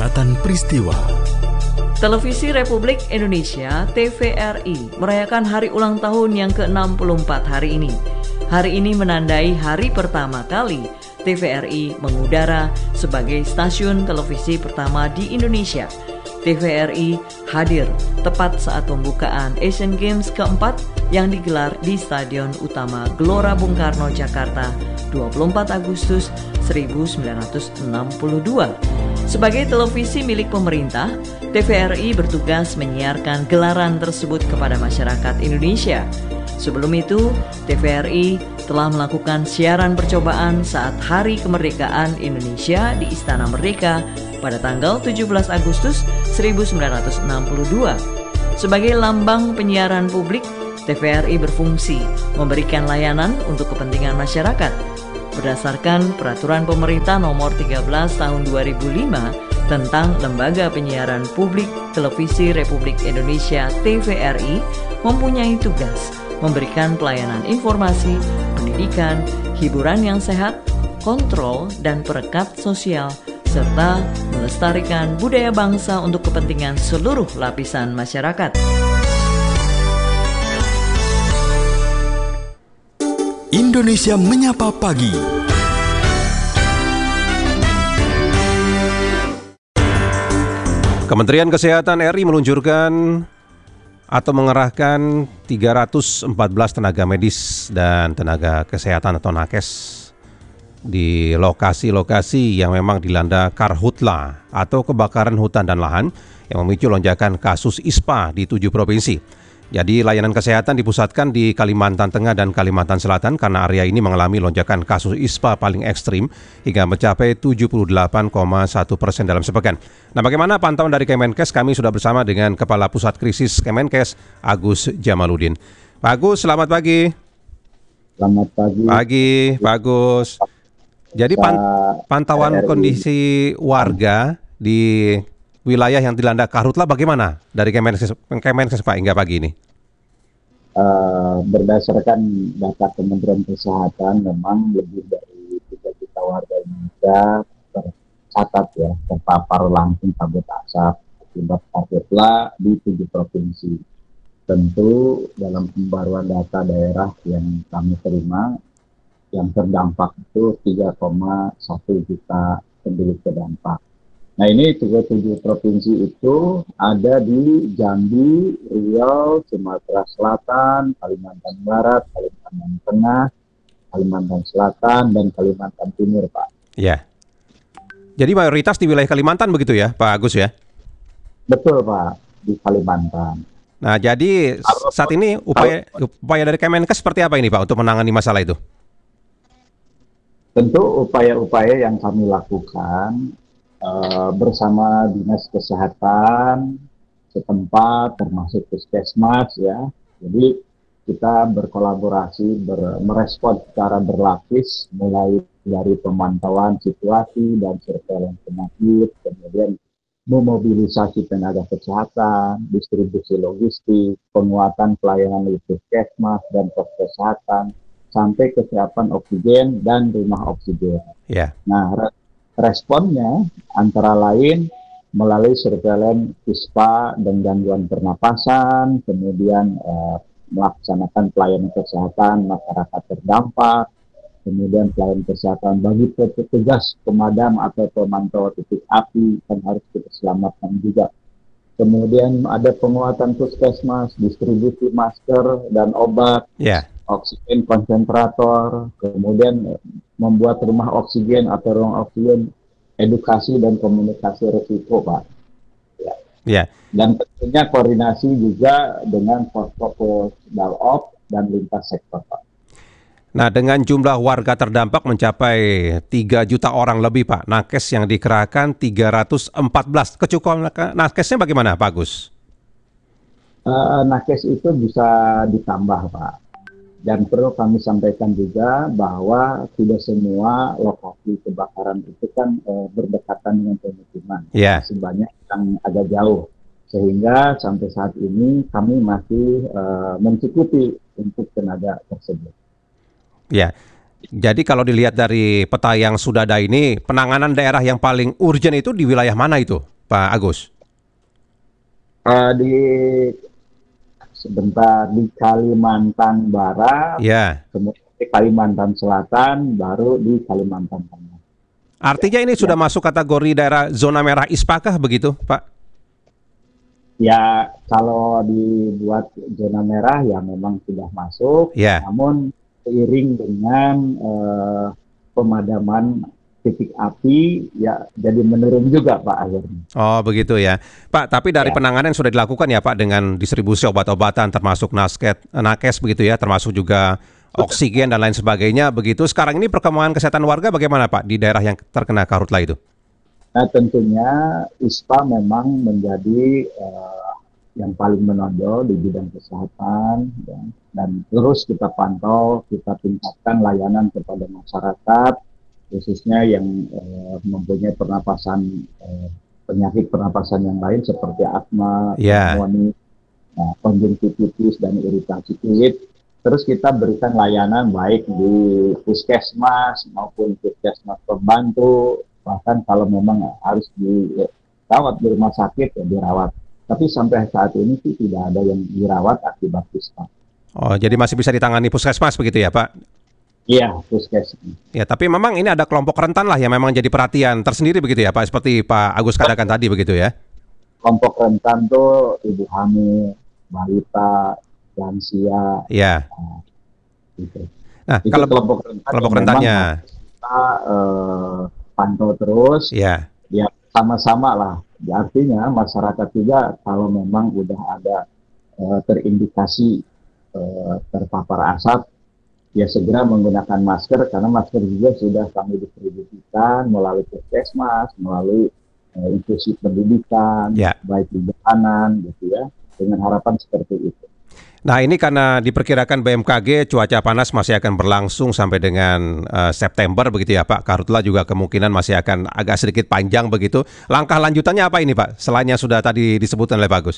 Catatan Peristiwa. Televisi Republik Indonesia (TVRI) merayakan hari ulang tahun yang ke-64 hari ini. Hari ini menandai hari pertama kali TVRI mengudara sebagai stasiun televisi pertama di Indonesia. TVRI hadir tepat saat pembukaan Asian Games keempat yang digelar di Stadion Utama Gelora Bung Karno, Jakarta, 24 Agustus 1962. Sebagai televisi milik pemerintah, TVRI bertugas menyiarkan gelaran tersebut kepada masyarakat Indonesia. Sebelum itu, TVRI telah melakukan siaran percobaan saat Hari Kemerdekaan Indonesia di Istana Merdeka pada tanggal 17 Agustus 1962. Sebagai lambang penyiaran publik, TVRI berfungsi memberikan layanan untuk kepentingan masyarakat. Berdasarkan Peraturan Pemerintah Nomor 13 Tahun 2005 tentang Lembaga Penyiaran Publik Televisi Republik Indonesia (TVRI), mempunyai tugas memberikan pelayanan informasi, pendidikan, hiburan yang sehat, kontrol dan perekat sosial, serta melestarikan budaya bangsa untuk kepentingan seluruh lapisan masyarakat. Indonesia Menyapa Pagi. Kementerian Kesehatan RI meluncurkan atau mengerahkan 314 tenaga medis dan tenaga kesehatan atau nakes di lokasi-lokasi yang memang dilanda karhutla atau kebakaran hutan dan lahan yang memicu lonjakan kasus ISPA di 7 provinsi. Jadi layanan kesehatan dipusatkan di Kalimantan Tengah dan Kalimantan Selatan karena area ini mengalami lonjakan kasus ISPA paling ekstrim hingga mencapai 78,1% dalam sepekan. Nah, bagaimana pantauan dari Kemenkes? Kami sudah bersama dengan Kepala Pusat Krisis Kemenkes, Agus Jamaludin. Pak Agus, selamat pagi. Selamat pagi. Pagi, Pak Agus. Jadi pantauan kondisi warga di wilayah yang dilanda karhutla bagaimana dari Kemenkes Pak hingga pagi ini? Berdasarkan data Kementerian Kesehatan, memang lebih dari 3 juta warga Indonesia tercatat ya terpapar langsung kabut asap akibat karhutla di 7 provinsi. Tentu dalam pembaruan data daerah yang kami terima, yang terdampak itu 3,1 juta penduduk terdampak. Nah, ini 7 provinsi itu ada di Jambi, Riau, Sumatera Selatan, Kalimantan Barat, Kalimantan Tengah, Kalimantan Selatan, dan Kalimantan Timur, Pak. Ya. Jadi mayoritas di wilayah Kalimantan begitu ya, Pak Agus ya? Betul, Pak, di Kalimantan. Nah, jadi saat ini upaya dari Kemenkes seperti apa ini, Pak, untuk menangani masalah itu? Tentu upaya-upaya yang kami lakukan bersama Dinas Kesehatan setempat termasuk Puskesmas ya. Jadi kita berkolaborasi merespon secara berlapis mulai dari pemantauan situasi dan surveillance penyakit, kemudian memobilisasi tenaga kesehatan, distribusi logistik, penguatan pelayanan di Puskesmas dan pos kesehatan sampai kesiapan oksigen dan rumah oksigen. Yeah. Nah, responnya antara lain melalui surveillance ISPA dan gangguan pernapasan, kemudian melaksanakan pelayanan kesehatan masyarakat terdampak, kemudian pelayanan kesehatan bagi petugas pemadam atau pemantau titik api yang harus kita selamatkan juga. Kemudian ada penguatan puskesmas, distribusi masker dan obat, oksigen konsentrator, kemudian membuat rumah oksigen atau ruang oksigen, edukasi dan komunikasi risiko, Pak. Ya. Dan tentunya koordinasi juga dengan pos-pos Dalop dan lintas sektor, Pak. Nah, dengan jumlah warga terdampak mencapai 3 juta orang lebih, Pak. Nakes yang dikerahkan 314. Kecukupan nakesnya bagaimana, Pak Agus? Nakes itu bisa ditambah, Pak. Dan perlu kami sampaikan juga bahwa tidak semua lokasi kebakaran itu kan berdekatan dengan pemukiman. Masih banyak yang agak jauh. Sehingga sampai saat ini kami masih mencukupi untuk tenaga tersebut. Ya, jadi kalau dilihat dari peta yang sudah ada ini, penanganan daerah yang paling urgent itu di wilayah mana itu, Pak Agus? Di Kalimantan Barat, Ya. kemudian di Kalimantan Selatan, baru di Kalimantan Tengah. Artinya ini sudah masuk kategori daerah zona merah ISPA kah begitu, Pak? Ya, kalau dibuat zona merah ya memang sudah masuk, Ya. namun seiring dengan pemadaman titik api ya jadi menurun juga Pak akhirnya. Oh begitu ya Pak, tapi dari Ya. penanganan yang sudah dilakukan ya Pak dengan distribusi obat-obatan termasuk nakes begitu ya, termasuk juga oksigen dan lain sebagainya begitu. Sekarang ini perkembangan kesehatan warga bagaimana Pak di daerah yang terkena karhutla itu? Nah tentunya ISPA memang menjadi yang paling menonjol di bidang kesehatan ya. Dan terus kita pantau, kita tingkatkan layanan kepada masyarakat khususnya yang mempunyai penyakit pernapasan yang lain seperti asma, pneumonia, konjungtivitis dan iritasi kulit. Terus kita berikan layanan baik di puskesmas maupun puskesmas pembantu, bahkan kalau memang harus dirawat di rumah sakit ya dirawat. Tapi sampai saat ini sih tidak ada yang dirawat akibat ISPA. Oh jadi masih bisa ditangani puskesmas begitu ya Pak? Iya, puskesmas. Ya, tapi memang ini ada kelompok rentan lah yang memang jadi perhatian tersendiri begitu ya Pak, seperti Pak Agus katakan tadi begitu ya. Kelompok rentan tuh ibu hamil, balita, lansia. Iya. Gitu. Nah, itu kalau kelompok rentannya kita pantau terus. Iya. Ya, sama-sama lah. Ya, artinya masyarakat juga kalau memang udah ada terindikasi terpapar asap, ya segera menggunakan masker karena masker juga sudah kami distribusikan melalui puskesmas, melalui institusi pendidikan, baik di jalanan gitu ya, dengan harapan seperti itu. Nah ini karena diperkirakan BMKG cuaca panas masih akan berlangsung sampai dengan September begitu ya Pak. Karhutla juga kemungkinan masih akan agak sedikit panjang begitu. Langkah lanjutannya apa ini Pak? Selain yang sudah tadi disebutkan oleh Pak Agus.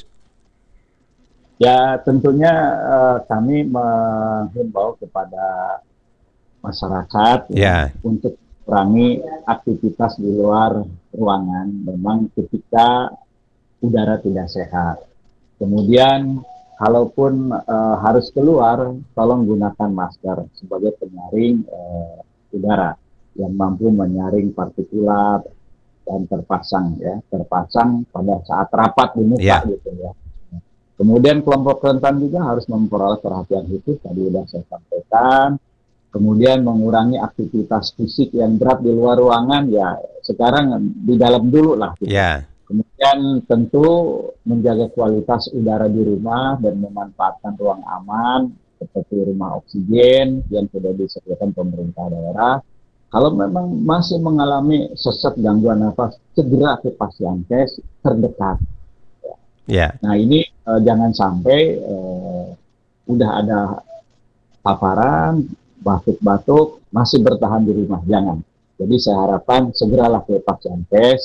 Ya tentunya kami menghimbau kepada masyarakat untuk kurangi aktivitas di luar ruangan memang ketika udara tidak sehat. Kemudian kalaupun harus keluar, tolong gunakan masker sebagai penyaring udara yang mampu menyaring partikulat dan terpasang pada saat rapat di muka gitu ya. Kemudian kelompok rentan juga harus memperoleh perhatian khusus, tadi sudah saya sampaikan. Kemudian mengurangi aktivitas fisik yang berat di luar ruangan, ya sekarang di dalam dulu lah. Gitu. Kemudian tentu menjaga kualitas udara di rumah dan memanfaatkan ruang aman, seperti rumah oksigen yang sudah disediakan pemerintah daerah. Kalau memang masih mengalami sesak gangguan nafas, segera ke pasienkes terdekat. Nah ini jangan sampai udah ada paparan, batuk-batuk, masih bertahan di rumah, jangan. Jadi saya harapkan segeralah ke pasienkes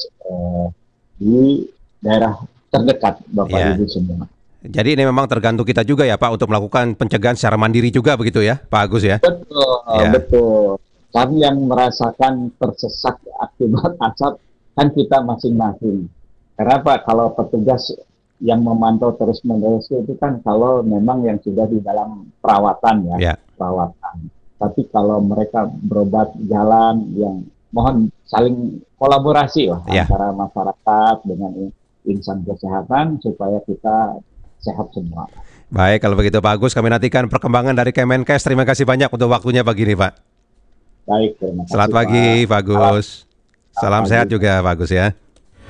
di daerah terdekat Bapak Ibu semua. Jadi ini memang tergantung kita juga ya Pak untuk melakukan pencegahan secara mandiri juga begitu ya Pak Agus ya? Betul, betul. Kami yang merasakan tersesak akibat asap kan kita masing-masing. Kenapa? Kalau petugas yang memantau terus-menerus itu kan kalau memang yang sudah di dalam perawatan perawatan. Tapi kalau mereka berobat jalan yang mohon saling kolaborasi lah antara masyarakat dengan insan kesehatan supaya kita sehat semua. Baik, kalau begitu Pak Agus, kami nantikan perkembangan dari Kemenkes. Terima kasih banyak untuk waktunya pagi ini Pak. Baik, terima kasih. Selamat pagi Pak Agus. Salam sehat juga Pak Agus ya.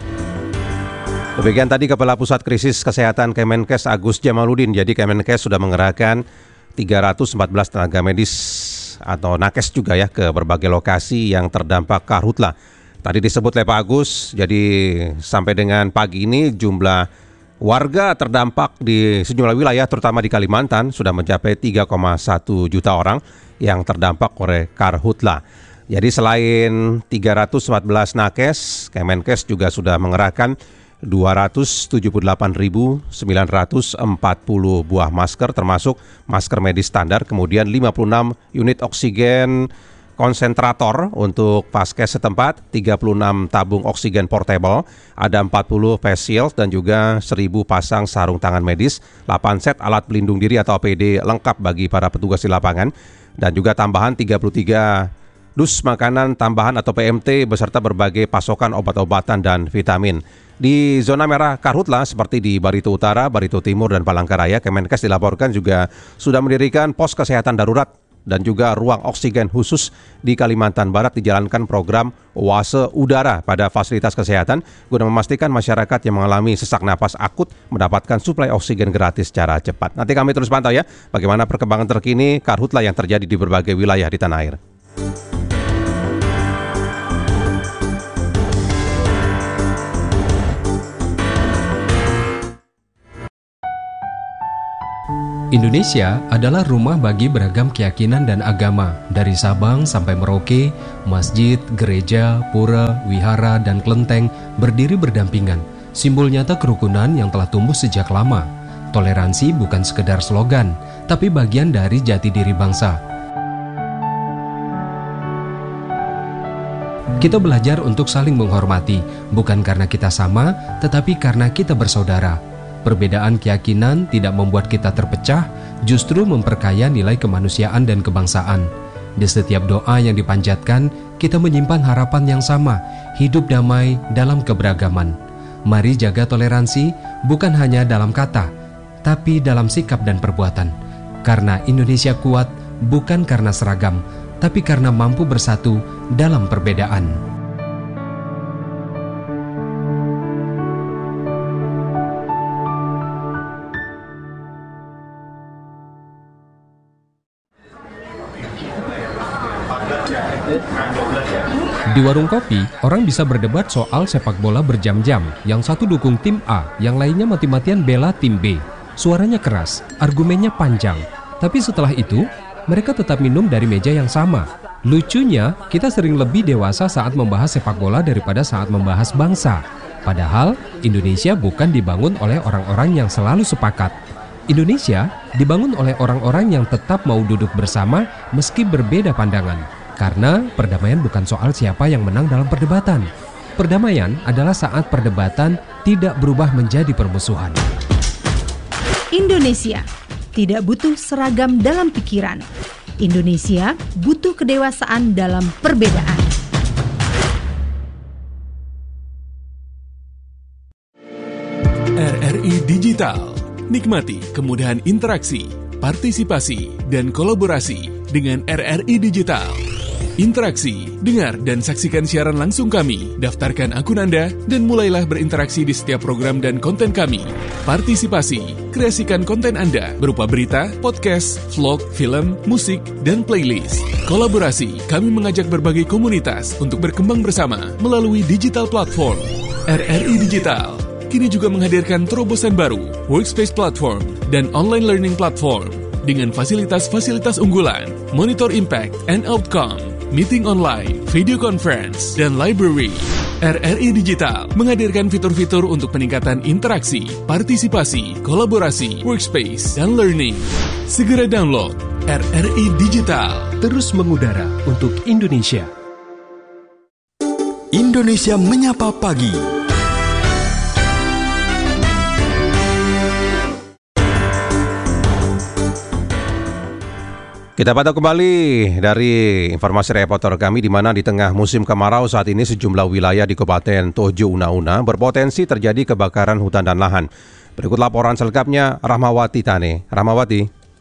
Demikian tadi Kepala Pusat Krisis Kesehatan Kemenkes Agus Jamaludin. Jadi Kemenkes sudah mengerahkan 314 tenaga medis atau nakes juga ya ke berbagai lokasi yang terdampak karhutla. Tadi disebut oleh Pak Agus, jadi sampai dengan pagi ini jumlah warga terdampak di sejumlah wilayah terutama di Kalimantan sudah mencapai 3,1 juta orang yang terdampak oleh karhutla. Jadi selain 314 nakes, Kemenkes juga sudah mengerahkan 278.940 buah masker termasuk masker medis standar, kemudian 56 unit oksigen, konsentrator untuk vaskes setempat, 36 tabung oksigen portable, ada 40 face shield dan juga 1.000 pasang sarung tangan medis, 8 set alat pelindung diri atau APD lengkap bagi para petugas di lapangan, dan juga tambahan 33 dus makanan tambahan atau PMT beserta berbagai pasokan obat-obatan dan vitamin. Di zona merah Karhutla seperti di Barito Utara, Barito Timur, dan Palangkaraya, Kemenkes dilaporkan juga sudah mendirikan pos kesehatan darurat dan juga ruang oksigen khusus di Kalimantan Barat dijalankan program Oase Udara pada fasilitas kesehatan guna memastikan masyarakat yang mengalami sesak napas akut mendapatkan suplai oksigen gratis secara cepat. Nanti kami terus pantau ya bagaimana perkembangan terkini Karhutla yang terjadi di berbagai wilayah di tanah air. Indonesia adalah rumah bagi beragam keyakinan dan agama, dari Sabang sampai Merauke, masjid, gereja, pura, wihara, dan kelenteng berdiri berdampingan, simbol nyata kerukunan yang telah tumbuh sejak lama. Toleransi bukan sekedar slogan, tapi bagian dari jati diri bangsa. Kita belajar untuk saling menghormati, bukan karena kita sama, tetapi karena kita bersaudara. Perbedaan keyakinan tidak membuat kita terpecah, justru memperkaya nilai kemanusiaan dan kebangsaan. Di setiap doa yang dipanjatkan, kita menyimpan harapan yang sama, hidup damai dalam keberagaman. Mari jaga toleransi bukan hanya dalam kata, tapi dalam sikap dan perbuatan. Karena Indonesia kuat bukan karena seragam, tapi karena mampu bersatu dalam perbedaan. Di warung kopi, orang bisa berdebat soal sepak bola berjam-jam. Yang satu dukung tim A, yang lainnya mati-matian bela tim B. Suaranya keras, argumennya panjang. Tapi setelah itu, mereka tetap minum dari meja yang sama. Lucunya, kita sering lebih dewasa saat membahas sepak bola daripada saat membahas bangsa. Padahal, Indonesia bukan dibangun oleh orang-orang yang selalu sepakat. Indonesia dibangun oleh orang-orang yang tetap mau duduk bersama meski berbeda pandangan. Karena perdamaian bukan soal siapa yang menang dalam perdebatan. Perdamaian adalah saat perdebatan tidak berubah menjadi permusuhan. Indonesia tidak butuh seragam dalam pikiran. Indonesia butuh kedewasaan dalam perbedaan. RRI Digital. Nikmati kemudahan interaksi, partisipasi, dan kolaborasi dengan RRI Digital. Interaksi, dengar dan saksikan siaran langsung kami, daftarkan akun Anda, dan mulailah berinteraksi di setiap program dan konten kami. Partisipasi, kreasikan konten Anda berupa berita, podcast, vlog, film, musik, dan playlist. Kolaborasi, kami mengajak berbagai komunitas untuk berkembang bersama melalui digital platform. RRI Digital kini juga menghadirkan terobosan baru, workspace platform, dan online learning platform dengan fasilitas-fasilitas unggulan, monitor impact and outcome, meeting online, video conference, dan library. RRI Digital menghadirkan fitur-fitur untuk peningkatan interaksi, partisipasi, kolaborasi, workspace, dan learning. Segera download RRI Digital. Terus mengudara untuk Indonesia. Indonesia Menyapa Pagi. Kita pantau kembali dari informasi reporter kami di mana di tengah musim kemarau saat ini sejumlah wilayah di Kabupaten Tojo Una-Una berpotensi terjadi kebakaran hutan dan lahan. Berikut laporan selengkapnya Rahmawati Tane. Rahmawati.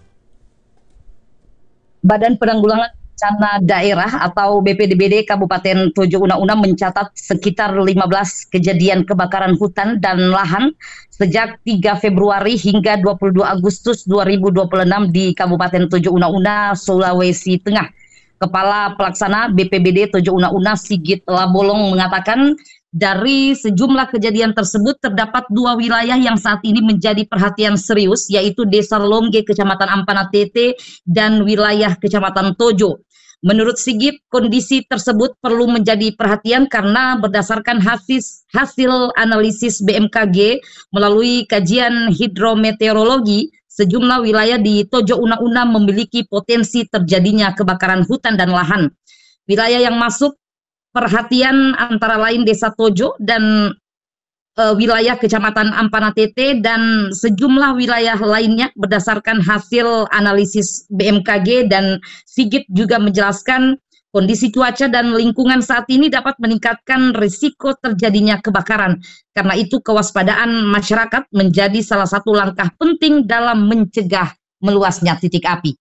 Badan Penanggulangan Bencana Daerah atau BPDBD Kabupaten Tojo Una-Una mencatat sekitar 15 kejadian kebakaran hutan dan lahan sejak 3 Februari hingga 22 Agustus 2026 di Kabupaten Tojo Una-Una, Sulawesi Tengah. Kepala Pelaksana BPBD Tojo Una-Una Sigit Labolong mengatakan dari sejumlah kejadian tersebut terdapat 2 wilayah yang saat ini menjadi perhatian serius, yaitu Desa Longge, Kecamatan Ampana Tete, dan wilayah Kecamatan Tojo. Menurut Sigit, kondisi tersebut perlu menjadi perhatian karena berdasarkan hasil analisis BMKG melalui kajian hidrometeorologi, sejumlah wilayah di Tojo Una-Una memiliki potensi terjadinya kebakaran hutan dan lahan. Wilayah yang masuk perhatian antara lain Desa Tojo dan wilayah Kecamatan Ampana Tete dan sejumlah wilayah lainnya berdasarkan hasil analisis BMKG, dan Sigit juga menjelaskan kondisi cuaca dan lingkungan saat ini dapat meningkatkan risiko terjadinya kebakaran. Karena itu kewaspadaan masyarakat menjadi salah satu langkah penting dalam mencegah meluasnya titik api.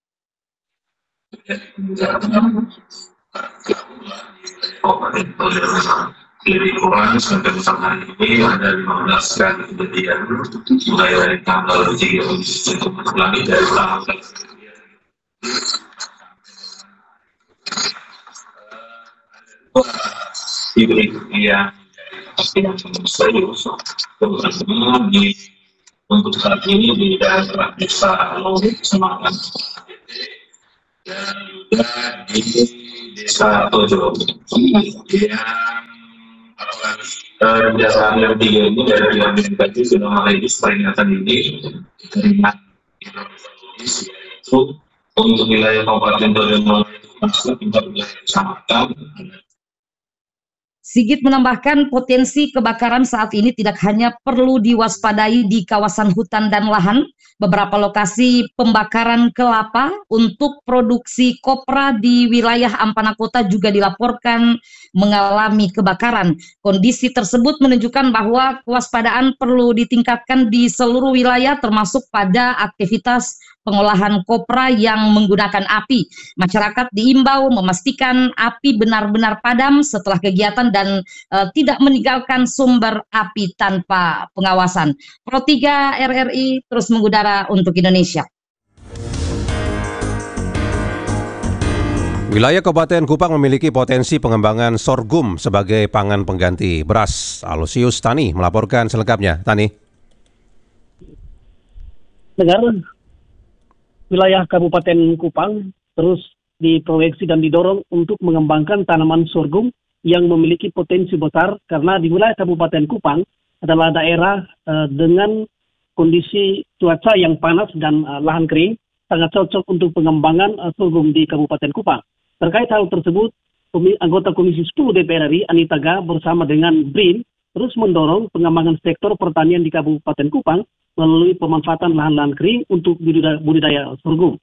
Lebih kurang sampai hari ini ada 15 kali kejadian mulai dari tanggal 3 untuk ulangi dari tanggal yang serius terutama untuk saat ini di daerah Desa Lohit Semangat dan juga di Desa Tojo yang berdasarkan yang tiga ini dari BMKG sudah merilis peringatan ini terima yaitu untuk wilayah Kabupaten Tojo masuk tingkat wilayah kecamatan. Sigit menambahkan potensi kebakaran saat ini tidak hanya perlu diwaspadai di kawasan hutan dan lahan, beberapa lokasi pembakaran kelapa untuk produksi kopra di wilayah Ampana Kota juga dilaporkan mengalami kebakaran. Kondisi tersebut menunjukkan bahwa kewaspadaan perlu ditingkatkan di seluruh wilayah termasuk pada aktivitas pengolahan kopra yang menggunakan api. Masyarakat diimbau memastikan api benar-benar padam setelah kegiatan dan tidak meninggalkan sumber api tanpa pengawasan. Pro 3 RRI terus mengudara untuk Indonesia. Wilayah Kabupaten Kupang memiliki potensi pengembangan sorghum sebagai pangan pengganti beras. Alusius Tani melaporkan selengkapnya. Tani. Wilayah Kabupaten Kupang terus diproyeksi dan didorong untuk mengembangkan tanaman sorghum yang memiliki potensi besar karena di wilayah Kabupaten Kupang adalah daerah dengan kondisi cuaca yang panas dan lahan kering, sangat cocok untuk pengembangan sorghum di Kabupaten Kupang. Terkait hal tersebut, anggota Komisi 10 DPR RI Anita Ga bersama dengan BRIN terus mendorong pengembangan sektor pertanian di Kabupaten Kupang melalui pemanfaatan lahan-lahan kering untuk budidaya sorghum.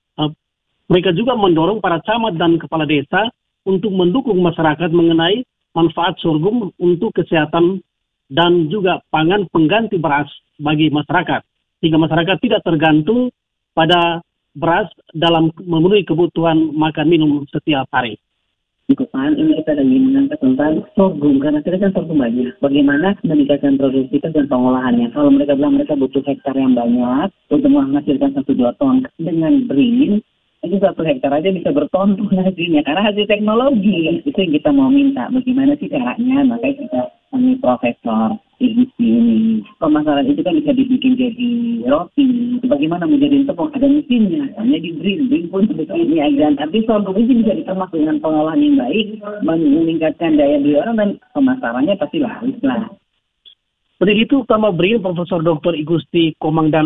Mereka juga mendorong para camat dan kepala desa untuk mendukung masyarakat mengenai manfaat sorghum untuk kesehatan dan juga pangan pengganti beras bagi masyarakat, sehingga masyarakat tidak tergantung pada beras dalam memenuhi kebutuhan makan minum setiap hari. Di Kupang ini kita lagi mengangkat tentang sorghum karena kita kan sorghum banyak. Bagaimana meningkatkan produktivitas dan pengolahannya? Kalau mereka bilang mereka butuh hektar yang banyak untuk menghasilkan 1-2 ton, dengan BRIN itu 1 hektar aja bisa berton hasilnya karena hasil teknologi. Itu yang kita mau minta. Bagaimana sih caranya? Makanya kita ini Profesor ini pemasaran itu kan bisa dibikin jadi roti. Bagaimana menjadi tepung? Ada mesinnya. Hanya di BRIN pun seperti ini aja. Tapi sorghum itu bisa dikemas dengan pengolahan yang baik, meningkatkan daya beli orang dan pemasarannya pasti laris lah. Seperti itu, Utama BRIN Profesor Dr. Igusti Komangdan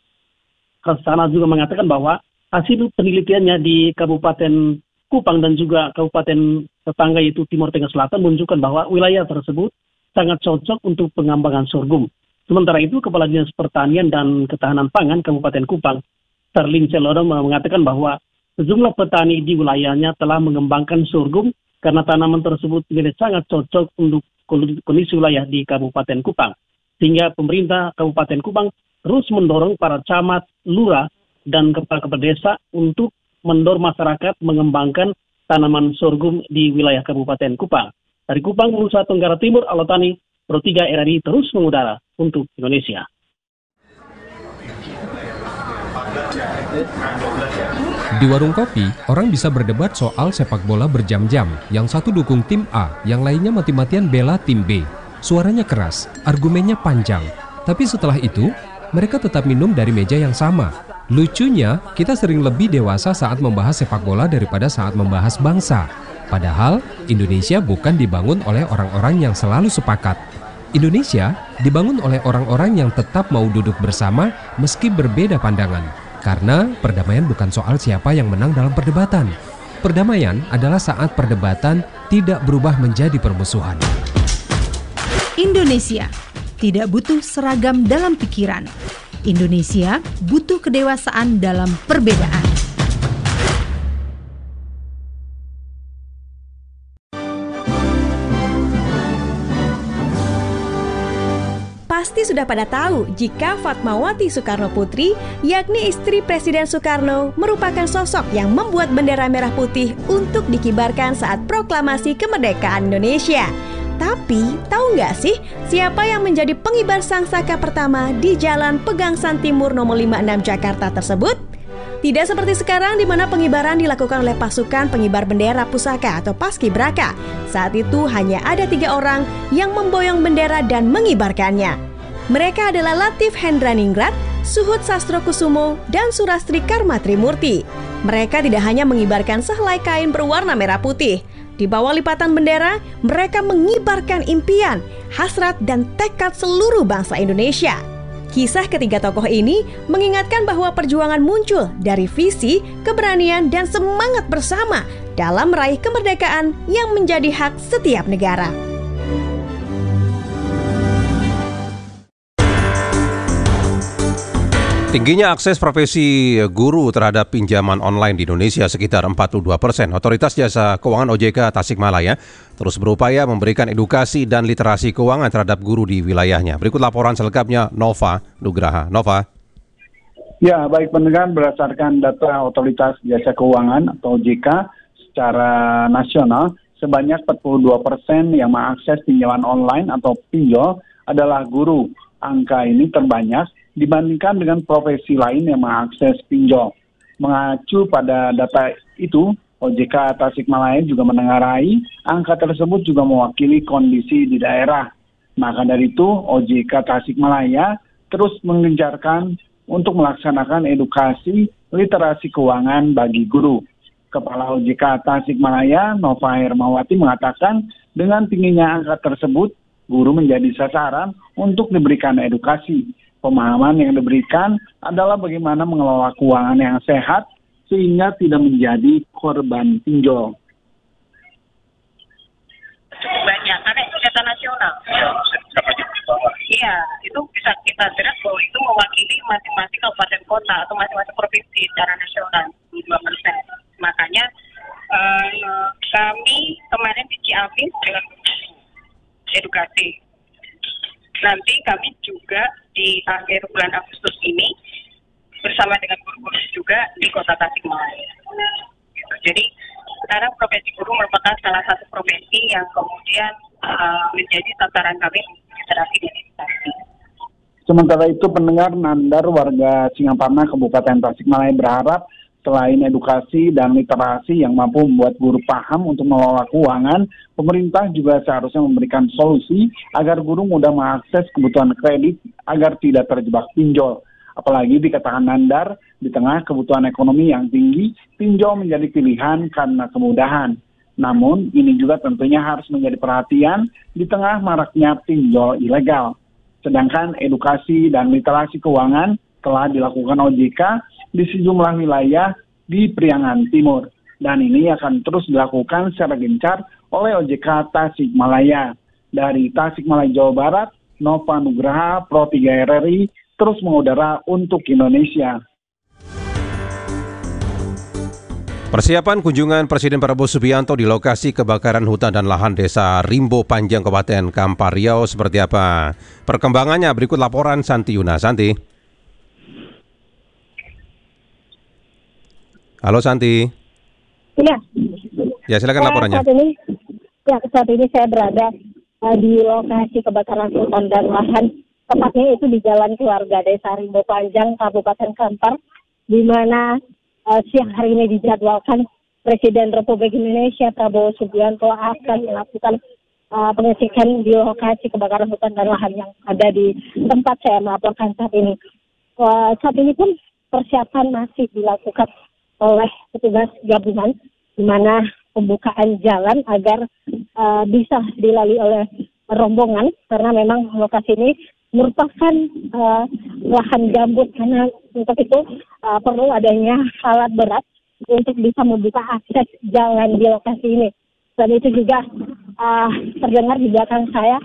Krasana juga mengatakan bahwa hasil penelitiannya di Kabupaten Kupang dan juga Kabupaten tetangga yaitu Timur Tengah Selatan menunjukkan bahwa wilayah tersebut sangat cocok untuk pengembangan sorghum. Sementara itu, Kepala Dinas Pertanian dan Ketahanan Pangan Kabupaten Kupang, Starlin Celodo mengatakan bahwa sejumlah petani di wilayahnya telah mengembangkan sorghum karena tanaman tersebut dinilai sangat cocok untuk kondisi wilayah di Kabupaten Kupang. Sehingga pemerintah Kabupaten Kupang terus mendorong para camat, lurah, dan kepala desa untuk mendorong masyarakat mengembangkan tanaman sorghum di wilayah Kabupaten Kupang. Dari Kupang, Nusa Tenggara Timur, Alotani, Pro 3 RRI terus mengudara untuk Indonesia. Di warung kopi, orang bisa berdebat soal sepak bola berjam-jam. Yang satu dukung tim A, yang lainnya mati-matian bela tim B. Suaranya keras, argumennya panjang. Tapi setelah itu, mereka tetap minum dari meja yang sama. Lucunya, kita sering lebih dewasa saat membahas sepak bola daripada saat membahas bangsa. Padahal, Indonesia bukan dibangun oleh orang-orang yang selalu sepakat. Indonesia dibangun oleh orang-orang yang tetap mau duduk bersama meski berbeda pandangan. Karena perdamaian bukan soal siapa yang menang dalam perdebatan. Perdamaian adalah saat perdebatan tidak berubah menjadi permusuhan. Indonesia tidak butuh seragam dalam pikiran. Indonesia butuh kedewasaan dalam perbedaan. Pasti sudah pada tahu jika Fatmawati Soekarno Putri, yakni istri Presiden Soekarno, merupakan sosok yang membuat bendera merah putih untuk dikibarkan saat proklamasi kemerdekaan Indonesia. Tapi, tahu nggak sih siapa yang menjadi pengibar sangsaka pertama di Jalan Pegangsaan Timur nomor 56 Jakarta tersebut? Tidak seperti sekarang di mana pengibaran dilakukan oleh pasukan pengibar bendera pusaka atau Paskibraka. Saat itu hanya ada 3 orang yang memboyong bendera dan mengibarkannya. Mereka adalah Latif Hendraningrat, Suhud Sastrokusumo, dan Surastri Karmatrimurti. Mereka tidak hanya mengibarkan sehelai kain berwarna merah putih. Di bawah lipatan bendera, mereka mengibarkan impian, hasrat, dan tekad seluruh bangsa Indonesia. Kisah ketiga tokoh ini mengingatkan bahwa perjuangan muncul dari visi, keberanian, dan semangat bersama dalam meraih kemerdekaan yang menjadi hak setiap negara. Tingginya akses profesi guru terhadap pinjaman online di Indonesia sekitar 42%. Otoritas Jasa Keuangan OJK Tasikmalaya terus berupaya memberikan edukasi dan literasi keuangan terhadap guru di wilayahnya. Berikut laporan selengkapnya Nova Nugraha. Nova. Ya, baik pendengar, berdasarkan data Otoritas Jasa Keuangan atau OJK secara nasional, sebanyak 42% yang mengakses pinjaman online atau pinjol adalah guru. Angka ini terbanyak dibandingkan dengan profesi lain yang mengakses pinjol. Mengacu pada data itu, OJK Tasikmalaya juga menengarai angka tersebut juga mewakili kondisi di daerah. Maka dari itu, OJK Tasikmalaya terus menggencarkan untuk melaksanakan edukasi literasi keuangan bagi guru. Kepala OJK Tasikmalaya, Nova Hermawati, mengatakan dengan tingginya angka tersebut, guru menjadi sasaran untuk diberikan edukasi. Pemahaman yang diberikan adalah bagaimana mengelola keuangan yang sehat sehingga tidak menjadi korban pinjol. Cukup banyak, karena itu data nasional. Iya, itu bisa kita lihat bahwa itu mewakili masing-masing kabupaten kota atau masing-masing provinsi secara nasional, 2%. Makanya kami kemarin di Ciamis dengan edukasi. Nanti kami juga di akhir bulan Agustus ini bersama dengan guru-guru juga di Kota Tasikmalaya. Gitu. Jadi sekarang profesi guru merupakan salah satu profesi yang kemudian menjadi sasaran kami literasi dan edukasi. Sementara itu pendengar, Nandar warga Singaparna Kabupaten Tasikmalaya berharap selain edukasi dan literasi yang mampu membuat guru paham untuk mengelola keuangan, pemerintah juga seharusnya memberikan solusi agar guru mudah mengakses kebutuhan kredit agar tidak terjebak pinjol. Apalagi dikatakan Nandar, di tengah kebutuhan ekonomi yang tinggi, pinjol menjadi pilihan karena kemudahan. Namun, ini juga tentunya harus menjadi perhatian di tengah maraknya pinjol ilegal. Sedangkan edukasi dan literasi keuangan telah dilakukan OJK di sejumlah wilayah di Priangan Timur. Dan ini akan terus dilakukan secara gencar oleh OJK Tasikmalaya. Dari Tasikmalaya, Jawa Barat, Nova Nugraha, Pro 3 RRI, terus mengudara untuk Indonesia. Persiapan kunjungan Presiden Prabowo Subianto di lokasi kebakaran hutan dan lahan desa Rimbo Panjang, Kabupaten Kampar Riau seperti apa? Perkembangannya berikut laporan Santi Yuna. Santi. Halo Santi. Iya. Ya, silakan laporannya. Saat ini saya berada di lokasi kebakaran hutan dan lahan, tepatnya itu di Jalan Keluarga Desa Rimbo Panjang, Kabupaten Kampar, di mana siang hari ini dijadwalkan Presiden Republik Indonesia Prabowo Subianto akan melakukan pengecekan di lokasi kebakaran hutan dan lahan yang ada di tempat saya melaporkan saat ini. Saat ini pun persiapan masih dilakukan oleh petugas gabungan, di mana pembukaan jalan agar bisa dilalui oleh rombongan, karena memang lokasi ini merupakan lahan gambut, karena untuk itu perlu adanya alat berat untuk bisa membuka akses jalan di lokasi ini. Dan itu juga terdengar di belakang saya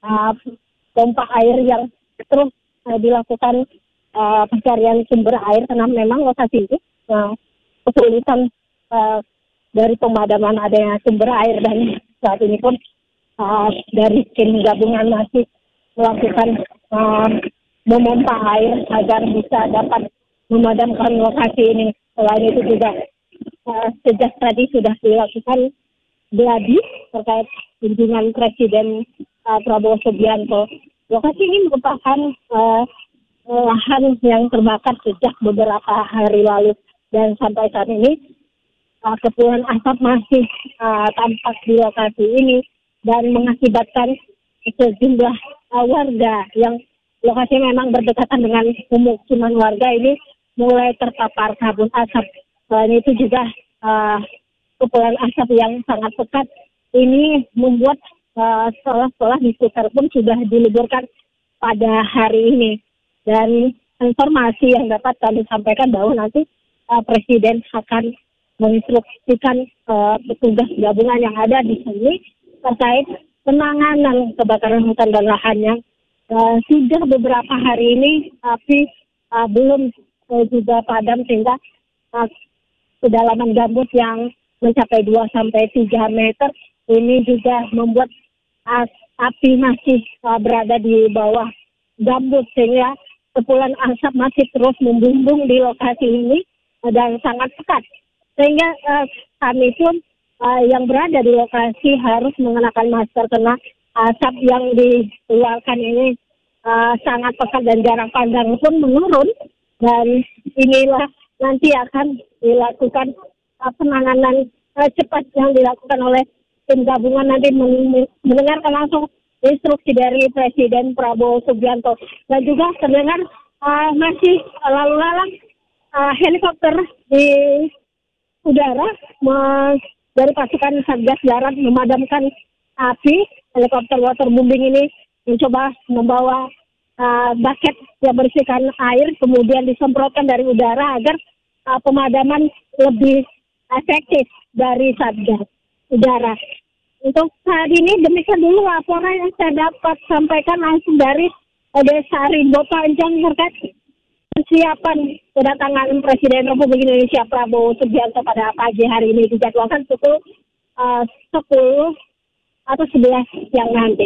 pompa air yang terus dilakukan pencarian sumber air karena memang lokasi itu kesulitan dari pemadaman adanya sumber air, dan saat ini pun dari tim gabungan masih melakukan memompa air agar bisa dapat memadamkan lokasi ini. Selain itu juga sejak tadi sudah dilakukan gladi terkait kunjungan Presiden Prabowo Subianto. Lokasi ini merupakan lahan yang terbakar sejak beberapa hari lalu, dan sampai saat ini kepulan asap masih tampak di lokasi ini dan mengakibatkan sejumlah warga yang lokasi memang berdekatan dengan pemukiman warga ini mulai terpapar kabut asap. Selain itu juga kepulan asap yang sangat pekat ini membuat sekolah-sekolah di sekitar pun sudah diliburkan pada hari ini. Dan informasi yang dapat kami sampaikan bahwa nanti Presiden akan menginstruksikan petugas gabungan yang ada di sini terkait penanganan kebakaran hutan dan lahan yang sudah beberapa hari ini tapi belum juga padam, sehingga kedalaman gambut yang mencapai 2-3 meter ini juga membuat api masih berada di bawah gambut, sehingga kepulan asap masih terus membumbung di lokasi ini dan sangat pekat. Sehingga kami pun yang berada di lokasi harus mengenakan masker karena asap yang dikeluarkan ini sangat pekat dan jarak pandang pun menurun. Dan inilah nanti akan dilakukan penanganan cepat yang dilakukan oleh tim gabungan, nanti mendengarkan langsung instruksi dari Presiden Prabowo Subianto. Dan juga terdengar masih lalu lalang helikopter di udara dari pasukan Satgas Darat memadamkan api. Helikopter waterbombing ini mencoba membawa bucket yang berisikan air, kemudian disemprotkan dari udara agar pemadaman lebih efektif dari Satgas Udara. Untuk saat ini demikian dulu laporan yang saya dapat sampaikan langsung dari Desa Rimbo Panjang terkait persiapan kedatangan Presiden Republik Indonesia Prabowo Subianto pada pagi hari ini, dijadwalkan pukul 10 atau 11 siang nanti.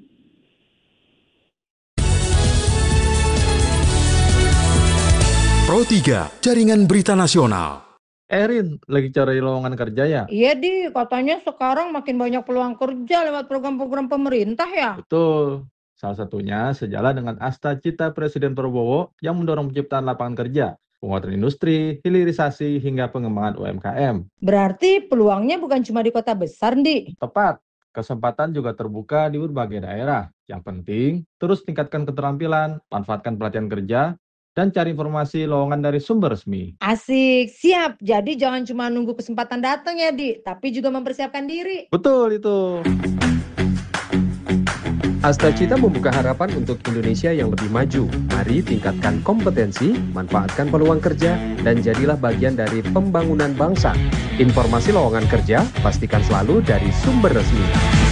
Pro 3, Jaringan Berita Nasional. Erin, lagi cari lowongan kerja ya? Iya, Di. Katanya sekarang makin banyak peluang kerja lewat program-program pemerintah ya? Betul. Salah satunya sejalan dengan Asta Cita Presiden Prabowo yang mendorong penciptaan lapangan kerja, penguatan industri, hilirisasi, hingga pengembangan UMKM. Berarti peluangnya bukan cuma di kota besar, Di? Tepat. Kesempatan juga terbuka di berbagai daerah. Yang penting, terus tingkatkan keterampilan, manfaatkan pelatihan kerja, dan cari informasi lowongan dari sumber resmi. Asik, siap. Jadi jangan cuma nunggu kesempatan datang ya, Di, tapi juga mempersiapkan diri. Betul itu. Asta Cita membuka harapan untuk Indonesia yang lebih maju. Mari tingkatkan kompetensi, manfaatkan peluang kerja, dan jadilah bagian dari pembangunan bangsa. Informasi lowongan kerja pastikan selalu dari sumber resmi.